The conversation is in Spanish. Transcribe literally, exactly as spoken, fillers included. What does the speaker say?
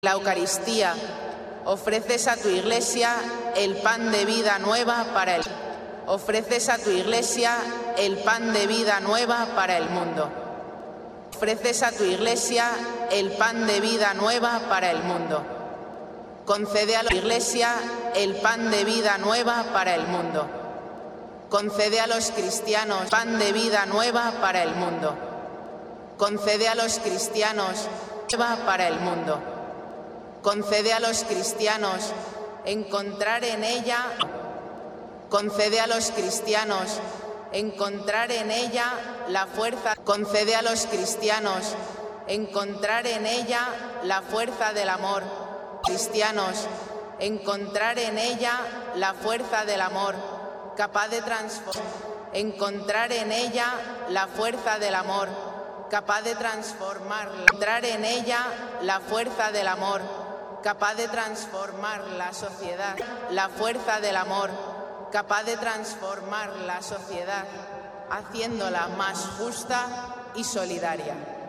La Eucaristía, ofreces a tu Iglesia el pan de vida nueva para el ofreces a tu Iglesia el pan de vida nueva para el mundo. Ofreces a tu Iglesia el pan de vida nueva para el mundo. Concede a la Iglesia el pan de vida nueva para el mundo. Concede a los cristianos pan de vida nueva para el mundo. Concede a los cristianos nueva para el mundo. Concede a los cristianos encontrar en ella, concede a los cristianos encontrar en ella la fuerza, concede a los cristianos encontrar en ella la fuerza del amor, cristianos encontrar en ella la fuerza del amor, capaz de transformar, encontrar en ella la fuerza del amor, capaz de transformar, encontrar en ella la fuerza del amor, capaz de transformar la sociedad, la fuerza del amor, capaz de transformar la sociedad, haciéndola más justa y solidaria.